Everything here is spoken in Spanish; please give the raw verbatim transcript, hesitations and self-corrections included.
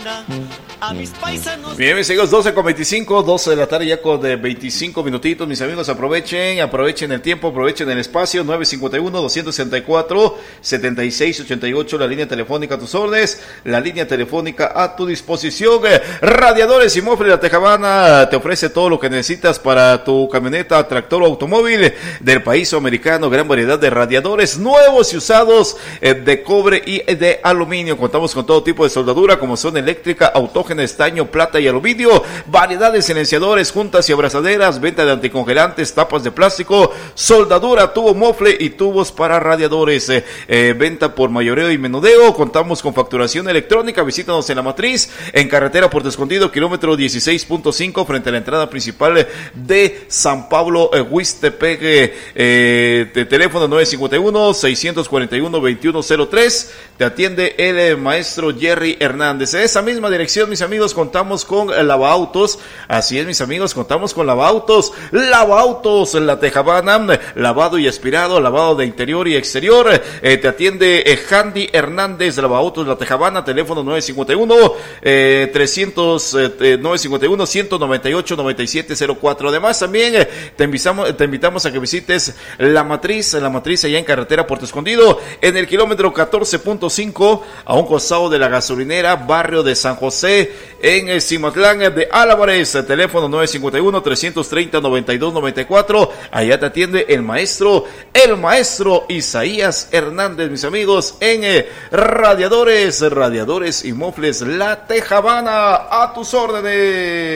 Bien, mis amigos, doce con veinticinco, doce de la tarde ya con veinticinco minutitos. Mis amigos, aprovechen, aprovechen el tiempo, aprovechen el espacio. Nueve cinco uno, dos sesenta y cuatro, setenta y seis ochenta y ocho, la línea telefónica a tus órdenes, la línea telefónica a tu disposición. Radiadores y Mofle La Tejabana te ofrece todo lo que necesitas para tu camioneta, tractor o automóvil del país americano. Gran variedad de radiadores nuevos y usados eh, de cobre y de aluminio. Contamos con todo tipo de soldadura como son eléctrica, autógena, estaño, plata y aluminio. Variedad de silenciadores, juntas y abrazaderas, venta de anticongelantes, tapas de plástico, soldadura, tubo Mofle y tubos para radiadores. Eh, eh, venta por mayoreo y menudeo. Contamos con facturación electrónica. Visítanos en La Matriz, en carretera Puerto Escondido, kilómetro dieciséis punto cinco, frente a la entrada principal de San Pablo, eh, Huistepec. Eh, de teléfono nueve cinco uno, seis cuatro uno, dos uno cero tres. Te atiende el eh, maestro Jerry Hernández. En esa misma dirección, mis amigos, contamos con eh, Lavaautos. Así es, mis amigos, contamos con Lavaautos. Lavaautos La Tejabana, lavado y aspirado, lavado de interior y exterior. Eh, te atiende eh, Handy Hernández, Lavaautos La Tejabana, teléfono nueve cinco uno, eh, trescientos, eh, nueve cinco uno, ciento noventa y ocho, noventa y siete cero cuatro. Además, también eh, te invitamos, te invitamos a que visites La Matriz, La Matriz allá en carretera Puerto Escondido, en el kilómetro catorce punto cinco, a un costado de la gasolinera, barrio de San José, en el Cimatlán de Álvarez. Teléfono nueve cinco uno, trescientos treinta, noventa y dos noventa y cuatro. Allá te atiende el maestro, el maestro Isaías Hernández, mis amigos, en eh, Radiadores, Radiadores y Mofles La Tejabana, a tus órdenes.